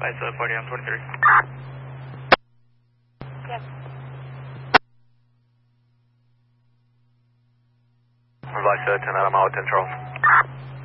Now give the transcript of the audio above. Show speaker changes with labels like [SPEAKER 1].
[SPEAKER 1] 40 on 23.
[SPEAKER 2] Yes.
[SPEAKER 1] Advise 10 out of my 10 Charles.